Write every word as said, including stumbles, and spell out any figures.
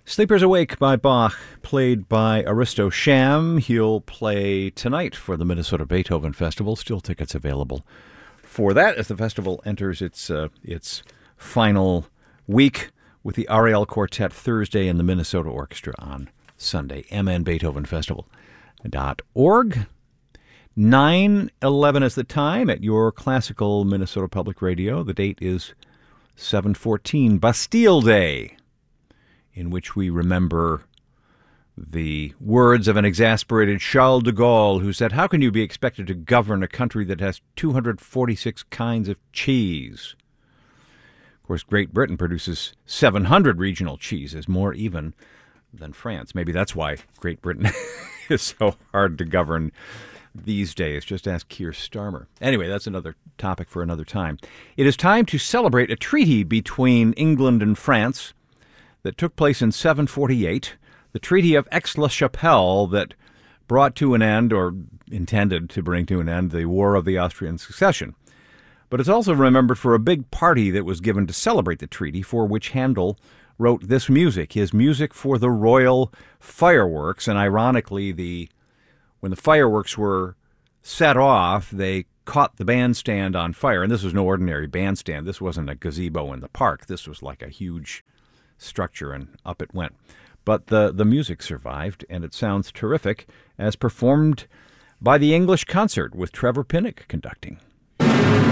Sleepers Awake by Bach, played by Aristo Sham. He'll play tonight for the Minnesota Beethoven Festival. Still tickets available for that as the festival enters its uh, its final week with the Ariel Quartet Thursday and the Minnesota Orchestra on Sunday. m n beethoven festival dot org. nine eleven is the time at your classical Minnesota Public Radio. The date is seven fourteen, Bastille Day, in which we remember the words of an exasperated Charles de Gaulle, who said, "How can you be expected to govern a country that has two hundred forty-six kinds of cheese?" Of course, Great Britain produces seven hundred regional cheeses, more even than France. Maybe that's why Great Britain is so hard to govern these days. Just ask Keir Starmer. Anyway, that's another topic for another time. It is time to celebrate a treaty between England and France that took place in seven forty-eight, the Treaty of Aix-la-Chapelle, that brought to an end, or intended to bring to an end, the War of the Austrian Succession. But it's also remembered for a big party that was given to celebrate the treaty, for which Handel wrote this music, his music for the royal fireworks. And ironically, the when the fireworks were set off, they caught the bandstand on fire. And this was no ordinary bandstand. This wasn't a gazebo in the park. This was like a huge structure, and up it went. But the, the music survived, and it sounds terrific, as performed by the English Concert with Trevor Pinnock conducting.